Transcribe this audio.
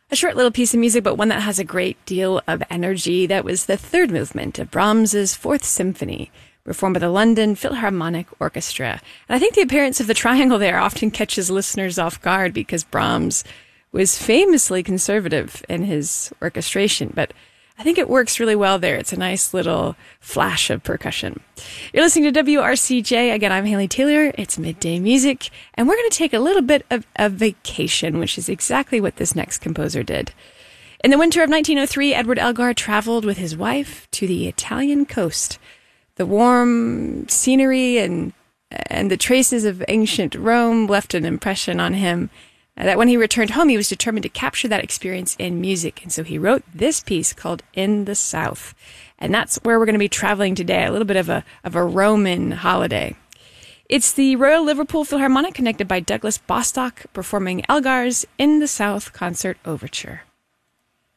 A short little piece of music, but one that has a great deal of energy. That was the third movement of Brahms's Fourth Symphony, performed by the London Philharmonic Orchestra. And I think the appearance of the triangle there often catches listeners off guard because Brahms was famously conservative in his orchestration, but I think it works really well there. It's a nice little flash of percussion. You're listening to WRCJ. Again, I'm Haley Taylor. It's Midday Music, and we're going to take a little bit of a vacation, which is exactly what this next composer did. In the winter of 1903, Edward Elgar traveled with his wife to the Italian coast. The warm scenery and the traces of ancient Rome left an impression on him that when he returned home, he was determined to capture that experience in music. And so he wrote this piece called In the South. And that's where we're going to be traveling today, a little bit of a Roman holiday. It's the Royal Liverpool Philharmonic, conducted by Douglas Bostock, performing Elgar's In the South Concert Overture.